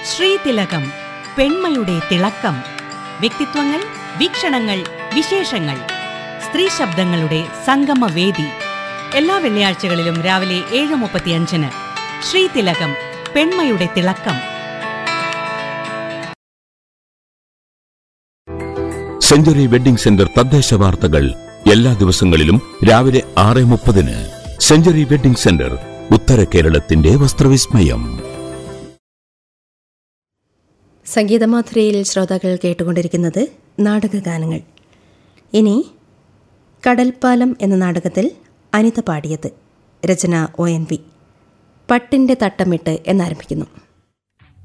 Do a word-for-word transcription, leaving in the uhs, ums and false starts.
ശ്രീതിലകം, പെൺമയുടെ തിളക്കം. വ്യക്തിത്വങ്ങൾ, വീക്ഷണങ്ങൾ, വിശേഷങ്ങൾ. സ്ത്രീ ശബ്ദങ്ങളുടെ സംഗമവേദി. എല്ലാ വെള്ളിയാഴ്ചകളിലും രാവിലെ ഏഴ് മുപ്പത്തിയഞ്ചിന് ശ്രീതിലകം, പെൺമയുടെ തിളക്കം. സെഞ്ചുറി വെഡ്ഡിംഗ് സെന്റർ തദ്ദേശ വാർത്തകൾ എല്ലാ ദിവസങ്ങളിലും രാവിലെ ആറ് മുപ്പതിന്. സെഞ്ചുറി വെഡ്ഡിംഗ് സെന്റർ, ഉത്തര കേരളത്തിന്റെ വസ്ത്രവിസ്മയം. സംഗീതമാധുരയിൽ ശ്രോതാക്കൾ കേട്ടുകൊണ്ടിരിക്കുന്നത് നാടകഗാനങ്ങൾ. ഇനി കടൽപ്പാലം എന്ന നാടകത്തിൽ അനിത പാടിയത്. രചന ഒ എൻ വി. പട്ടിൻ്റെ തട്ടമിട്ട് എന്നാരംഭിക്കുന്നു.